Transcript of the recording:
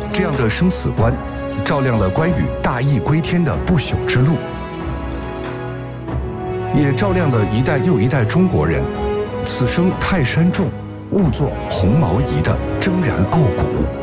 这样的生死观，照亮了关羽大义归天的不朽之路，也照亮了一代又一代中国人此生泰山重，勿作鸿毛仪的铮然傲骨。